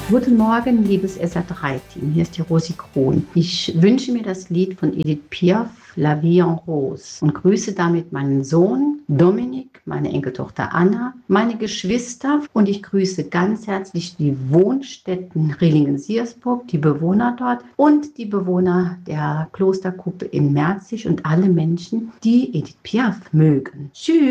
Guten Morgen, liebes SA3-Team. Hier ist die Rosi Krohn. Ich wünsche mir das Lied von Edith Piaf, La Vie en Rose, und grüße damit meinen Sohn Dominik, meine Enkeltochter Anna, meine Geschwister, und ich grüße ganz herzlich die Wohnstätten Rillingen-Siersburg, die Bewohner dort und die Bewohner der Klosterkuppe in Merzig und alle Menschen, die Edith Piaf mögen. Tschüss!